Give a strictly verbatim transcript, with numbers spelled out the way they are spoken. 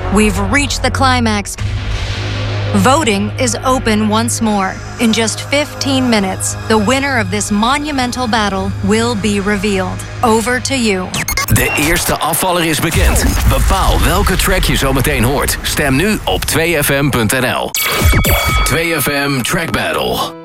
We've reached the climax. Voting is open once more. In just fifteen minutes, the winner of this monumental battle will be revealed. Over to you. De eerste afvaller is bekend. Bepaal welke track je zo meteen hoort. Stem nu op twee f m punt n l. twee F M Track Battle.